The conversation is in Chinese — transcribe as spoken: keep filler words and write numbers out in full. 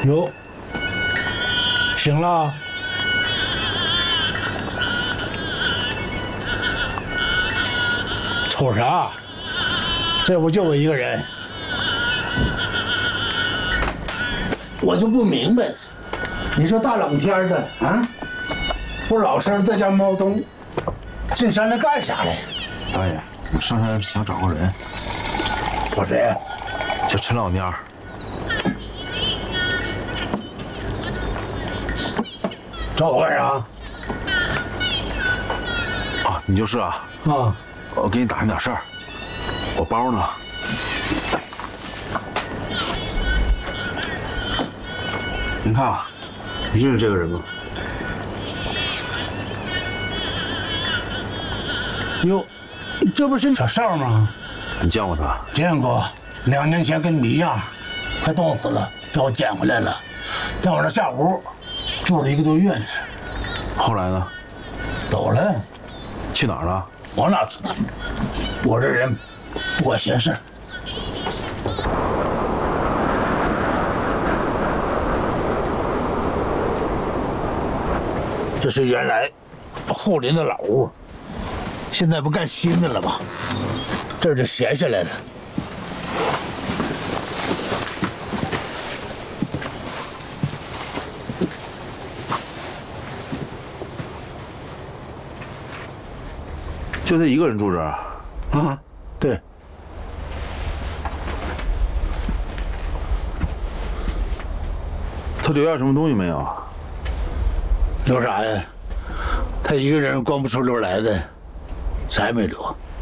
哟，醒了？瞅啥？这不就我一个人？我就不明白了，你说大冷天的啊，不老实在家猫冬，进山来干啥来？ 大爷，我上山想找个人。 找谁呀？ 叫陈老蔫儿。 找我干啥？ 啊，你就是啊。 啊， 我给你打听点事儿。我包呢？您看啊，你认识这个人吗？ 哟，这不是小邵吗？ 你见过他？ 见过，两年前跟你一样，快冻死了，叫我捡回来了，在我这下屋住了一个多月呢。 后来呢？ 走了。 去哪儿了？ 我哪知道？我这人不管闲事。这是原来护林的老屋，现在不盖新的了吗？这儿就闲下来了。 就他一个人住这儿？ 啊，对。 他留下什么东西没有？ 留啥呀？他一个人光不出溜来的，啥也没留。